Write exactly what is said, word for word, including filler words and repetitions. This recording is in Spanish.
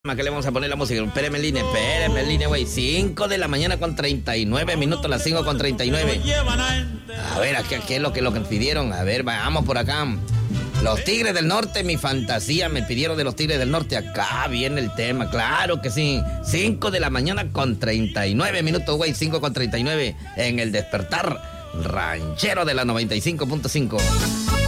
Que le vamos a poner la música. Espéreme en línea, espéreme en línea, güey. cinco de la mañana con treinta y nueve minutos, las cinco con treinta y nueve. A ver, ¿qué, qué es lo que, lo que pidieron? A ver, vamos por acá. Los Tigres del Norte, mi fantasía, me pidieron de los Tigres del Norte. Acá viene el tema, claro que sí. cinco de la mañana con treinta y nueve minutos, güey. cinco con treinta y nueve en el despertar ranchero de la noventa y cinco punto cinco.